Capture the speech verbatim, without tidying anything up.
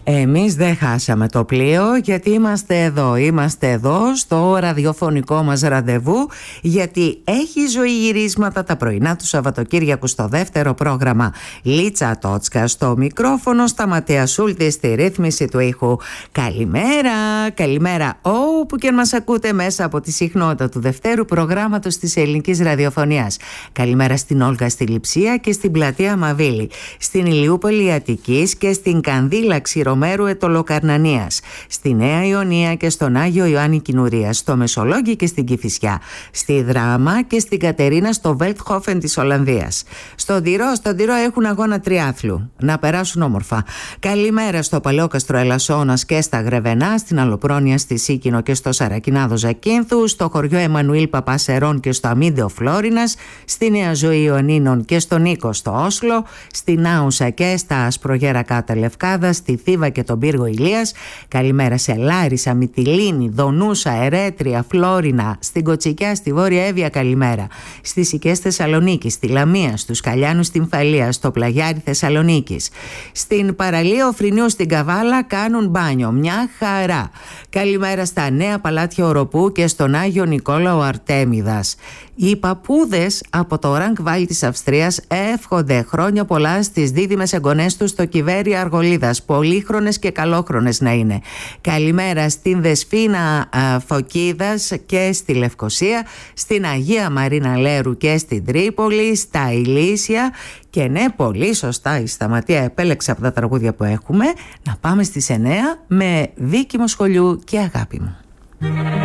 Εμείς δεν χάσαμε το πλοίο, γιατί είμαστε εδώ, είμαστε εδώ στο ραδιοφωνικό μας ραντεβού, γιατί έχει ζωή γυρίσματα τα πρωινά του Σαββατοκύριακου στο δεύτερο πρόγραμμα. Λίτσα Τότσκα στο μικρόφωνο, Σταματία Σούλτη στη ρύθμιση του ήχου. Καλημέρα, καλημέρα όπου και μας ακούτε μέσα από τη συχνότητα του δευτέρου προγράμματος της ελληνικής ραδιοφωνίας. Καλημέρα στην Όλγα στη Λειψία και στην Πλατεία Μαβίλη, στην Ηλιούπολη Αττικής και στην Κανδύλα Ξηρομέρου Ετωλοκαρνανίας, στη Νέα Ιωνία και στον Άγιο Ιωάννη Κινουρίας, στο Μεσολόγγι και στην Κηφισιά, στη Δράμα και στην Κατερίνα στο Βέλτχόφεν της Ολλανδίας. Στον Τυρό, στον Τυρό έχουν αγώνα τριάθλου. Να περάσουν όμορφα. Καλημέρα στο Παλαιόκαστρο Ελασσόνας και στα Γρεβενά, στην Αλοπρόνια στη Σίκινο και στο Σαρακινάδο Ζακίνθου, στο χωριό Εμμανουήλ Παπασερών και στο Αμίντεο Φλόρινας, στη Νέα Ζωή Ιωαννίνων και στον Νίκο στο Όσλο, στην Άουσα και στα Ασπρογέρακα τα Λευκάδα, στη Θήβα και τον Πύργο Ηλίας. Καλημέρα σε Λάρισα, Μυτιλήνη, Δονούσα, Ερέτρια, Φλόρινα, στην Κοτσικιά, στη Βόρεια Εύβοια καλημέρα, στις Σικές Θεσσαλονίκη, στη Λαμία, στους Καλιάνους στην Φαλία, στο Πλαγιάρι Θεσσαλονίκης, στην παραλία Οφρινίου στην Καβάλα κάνουν μπάνιο, μια χαρά. Καλημέρα στα Νέα Παλάτια Οροπού και στον Άγιο Νικόλαο Αρτέμιδας. Οι παππούδες από το Ραγκβάλ της Αυστρίας εύχονται χρόνια πολλά στις δίδυμες εγγονές τους στο Κιβέρι Αργολίδας, πολύχρονες και καλόχρονες να είναι. Καλημέρα στην Δεσπίνα α, Φωκίδας και στη Λευκοσία, στην Αγία Μαρίνα Λέρου και στην Τρίπολη, στα Ηλίσια. Και ναι, πολύ σωστά η Σταματία επέλεξε από τα τραγούδια που έχουμε να πάμε στις εννέα με Δίκη μου σχολιού και Αγάπη μου.